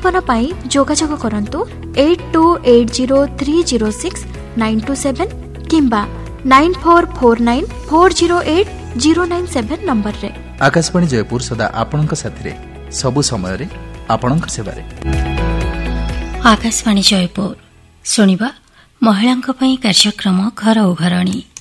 विज्ञापन पाई जोगाजोग करंतु 8280306927 किंबा 9449408097 नंबर रे। आकाशवाणी जयपुर सदा आपणक साथी सबु समय रे आपणक सेवारे। आकाशवाणी जयपुर सुनिबा महिलांक पई कार्यक्रम घर उघरणी।